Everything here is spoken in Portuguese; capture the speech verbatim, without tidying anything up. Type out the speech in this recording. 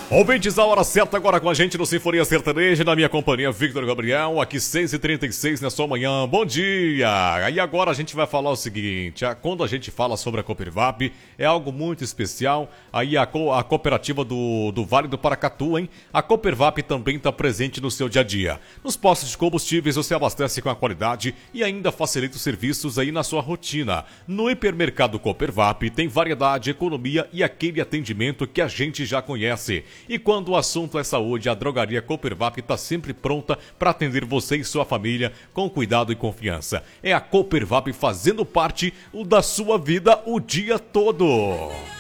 Ouvintes, a hora certa agora com a gente no Sinfonia Sertaneja, na minha companhia, Victor Gabriel, aqui seis e trinta e seis na sua manhã. Bom dia! E agora a gente vai falar o seguinte, quando a gente fala sobre a Copervap, é algo muito especial, aí a, co a cooperativa do, do Vale do Paracatu, hein? A Copervap também está presente no seu dia a dia. Nos postos de combustíveis você abastece com a qualidade e ainda facilita os serviços aí na sua rotina. No hipermercado Copervap tem variedade, economia e aquele atendimento que a gente já conhece. E quando o assunto é saúde, a drogaria Copervap está sempre pronta para atender você e sua família com cuidado e confiança. É a Copervap fazendo parte da sua vida o dia todo.